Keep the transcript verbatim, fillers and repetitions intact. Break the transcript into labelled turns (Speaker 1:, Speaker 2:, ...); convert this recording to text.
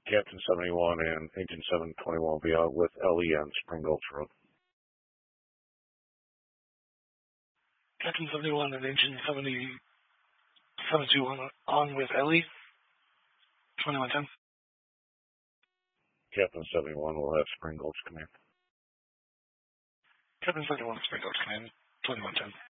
Speaker 1: Captain seventy-one and Agent seven twenty-one will be out with Ellie on Spring Gulch Road.
Speaker 2: Captain seventy-one and Agent seventy, seven two one on with Ellie. twenty-one ten.
Speaker 1: Captain seventy-one will have Spring Gulch Command.
Speaker 2: Captain seventy-one, Spring Gulch Command. twenty-one ten.